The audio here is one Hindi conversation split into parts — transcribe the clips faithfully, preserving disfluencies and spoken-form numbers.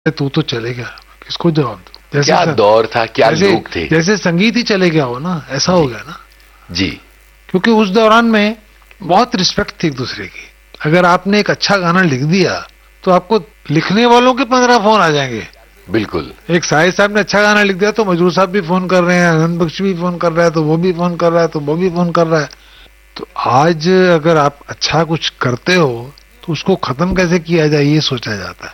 तू तो चले गया, किसको जवाब दूं? जैसे क्या दौर था, क्या लोग थे, जैसे संगीत ही चले गया हो ना, ऐसा हो गया ना जी। क्योंकि उस दौरान में बहुत रिस्पेक्ट थी एक दूसरे की। अगर आपने एक अच्छा गाना लिख दिया तो आपको लिखने वालों के पंद्रह फोन आ जाएंगे। बिल्कुल। एक साहिद साहब ने अच्छा गाना लिख दिया तो मजरूर साहब भी फोन कर रहे हैं, आनंद बख्श भी फोन कर रहा है, तो वो भी फोन कर रहा है, तो वो भी फोन कर रहा है। तो आज अगर आप अच्छा कुछ करते हो तो उसको खत्म कैसे किया जाए ये सोचा जाता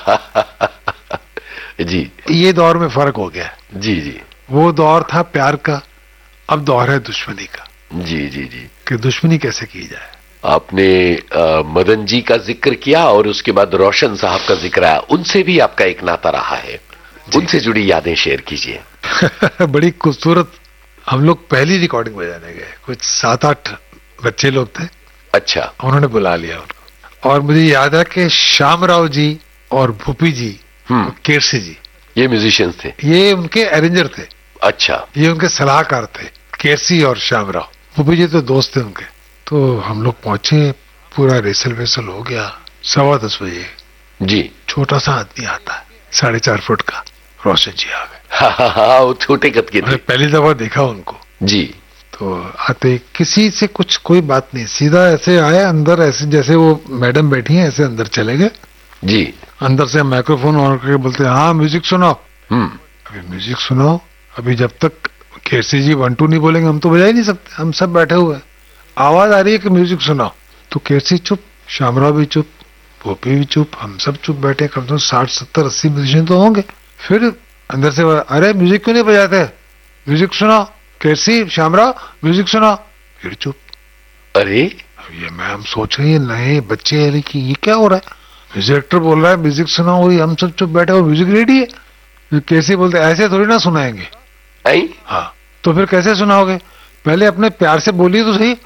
है। जी, ये दौर में फर्क हो गया। जी जी। वो दौर था प्यार का, अब दौर है दुश्मनी का। जी जी जी। कि दुश्मनी कैसे की जाए। आपने आ, मदन जी का जिक्र किया और उसके बाद रोशन साहब का जिक्र आया, उनसे भी आपका एक नाता रहा है, उनसे जुड़ी यादें शेयर कीजिए। बड़ी खूबसूरत। हम लोग पहली रिकॉर्डिंग बजाने गए, कुछ सात आठ बच्चे लोग थे। अच्छा। उन्होंने बुला लिया उनको, और मुझे याद है कि श्याम राव जी और भूपी जी, केरसी जी, ये म्यूजिशियंस थे, ये उनके अरेंजर थे। अच्छा। ये उनके सलाहकार थे, केरसी और श्याम राव। भूपी जी तो दोस्त थे उनके। तो हम लोग पहुंचे, पूरा रेसल वेसल हो गया। सवा दस बजे जी, छोटा सा आदमी आता है, साढ़े चार फुट का, रोशन जी आ गए। हाँ हाँ हाँ, वो छोटे कद के थे। पहली दफा देखा उनको जी। तो आते किसी से कुछ कोई बात नहीं, सीधा ऐसे आए अंदर, ऐसे जैसे वो मैडम बैठी हैं ऐसे अंदर चले गए जी। अंदर से माइक्रोफोन ऑन करके बोलते हैं, हाँ म्यूजिक सुनाओ। हम्म। अभी म्यूजिक सुनाओ, अभी जब तक केसी जी वन टू नहीं बोलेंगे हम तो बजा ही नहीं सकते, हम सब बैठे हुए हैं। आवाज आ रही है कि म्यूजिक सुनाओ, तो केसी चुप, श्यामराव भी चुप, भोपी भी चुप, हम सब चुप बैठे। कम से कम साठ सत्तर अस्सी म्यूजिशियन तो होंगे। फिर अंदर से अरे म्यूजिक क्यों नहीं बजाते, म्यूजिक सुनाओ, केसी श्यामराव म्यूजिक सुनाओ, फिर चुप। अरे ये मैं हम सोच रहे हैं नए बच्चे हैं कि ये क्या हो रहा है, म्यूजिक डायरेक्टर बोल रहा है म्यूजिक सुनाओ, हम सब चुप बैठे हो, म्यूजिक रेडी है। कैसे बोलते ऐसे थोड़ी ना सुनाएंगे। आई? हाँ, तो फिर कैसे सुनाओगे, पहले अपने प्यार से बोलिए तो सही।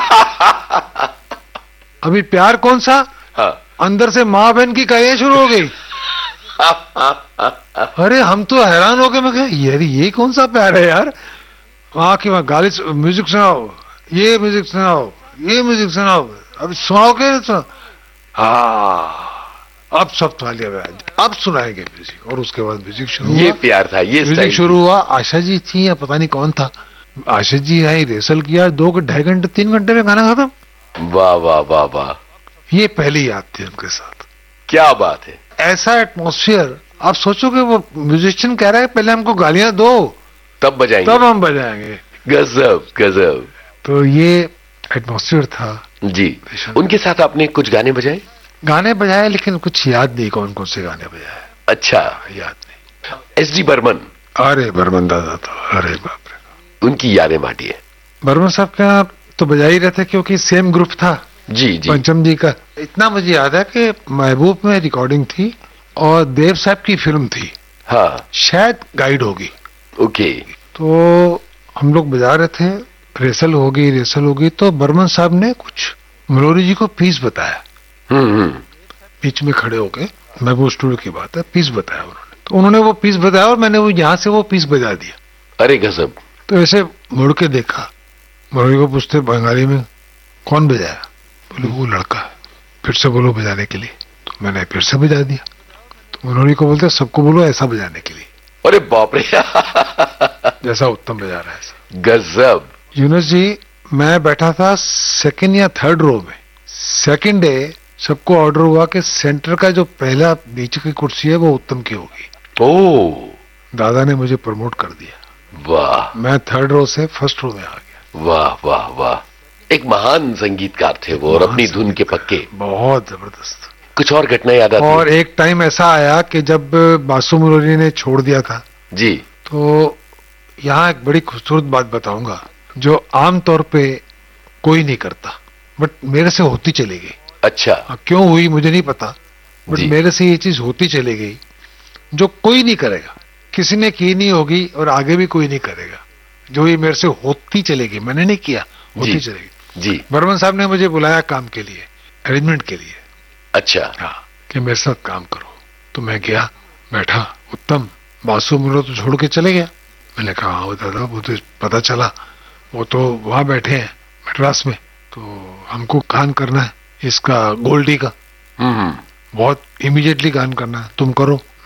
अभी प्यार कौन सा, हाँ। अंदर से माँ बहन की कहानियां शुरू हो गई। अरे हम तो हैरान हो गए, मैं कहा यार ये कौन सा प्यार है यार, वहां की वहां गाली, म्यूजिक सुनाओ, ये म्यूजिक सुनाओ, ये म्यूजिक सुनाओ, अब सुनाओ के सुनाओ। हाँ अब सब तालियां, अब सुनाएंगे म्यूजिक। और उसके बाद म्यूजिक शुरू हुआ। ये प्यार था, ये म्यूजिक शुरू हुआ। आशा जी थी या पता नहीं कौन था, आशा जी आई, रेसल किया, दो ढाई घंटे तीन घंटे में गाना खत्म। वाह वाह वाह वाह, ये पहली याद थी उनके साथ। क्या बात है, ऐसा एटमॉस्फेयर। आप सोचोगे वो म्यूजिशियन कह रहा है पहले हमको गालियां दो तब बजाएंगे, तब हम बजाएंगे। गजब गजब। तो ये एटमॉस्फेयर था जी। उनके साथ आपने कुछ गाने बजाए? गाने बजाए, लेकिन कुछ याद नहीं कौन कौन से गाने बजाए। अच्छा, याद नहीं। एस डी बर्मन, अरे बर्मन दादा तो अरे बाप रे, उनकी यादें बांटिए। बर्मन साहब का तो बजा ही रहते क्योंकि सेम ग्रुप था। जी जी। पंचम जी का इतना मुझे याद है कि महबूब में रिकॉर्डिंग थी और देव साहब की फिल्म थी, हाँ शायद गाइड होगी। ओके। तो हम लोग बजा रहे थे, रेसल होगी रेसल होगी तो बर्मन साहब ने कुछ मलोरी जी को पीस बताया। हम्म हम्म। बीच में खड़े होके, महबूब स्टूडियो की बात है, पीस बताया उन्होंने। तो उन्होंने वो पीस बताया और मैंने वो यहाँ से वो पीस बजा दिया। अरे गजब। तो ऐसे मुड़ के देखा, मलोरी को पूछते बंगाली में कौन बजाया, बोले वो लड़का है, फिर से बोलो बजाने के लिए। तो मैंने फिर से बजा दिया। तो मनोरी को बोलते सबको बोलो ऐसा बजाने के लिए। अरे बाप रे। जैसा उत्तम बजा रहा है। गजब। यूनुस जी, मैं बैठा था सेकंड या थर्ड रो में। सेकंड डे सबको ऑर्डर हुआ कि सेंटर का जो पहला नीचे की कुर्सी है वो उत्तम की होगी। ओ, दादा ने मुझे प्रमोट कर दिया। वाह। मैं थर्ड रो से फर्स्ट रो में आ गया। वाह वाह वाह, एक महान संगीतकार थे वो, और अपनी धुन के पक्के। बहुत जबरदस्त। कुछ और घटना याद आती है? और एक टाइम ऐसा आया कि जब बासु मुरारी ने छोड़ दिया था जी, तो यहाँ एक बड़ी खूबसूरत बात बताऊंगा जो आमतौर पे कोई नहीं करता, बट मेरे से होती चली गई। अच्छा। क्यों हुई मुझे नहीं पता, बट मेरे से ये चीज होती चली गई जो कोई नहीं करेगा, किसी ने की नहीं होगी और आगे भी कोई नहीं करेगा। जो ये मेरे से होती चलेगी, मैंने नहीं किया, होती चलेगी। जी। बर्मन साहब ने मुझे बुलाया काम के लिए, अरेंजमेंट के लिए। अच्छा। हाँ, कि मेरे साथ काम करो। तो मैं गया, बैठा, उत्तम बासु मुरो तो छोड़ के चले गया। मैंने कहा हाँ दादा, वो तो पता चला वो तो वहां बैठे हैं मद्रास में, तो हमको गान करना है इसका गोल्डी का, हम्म, बहुत इमीडिएटली गान करना है, तुम करो।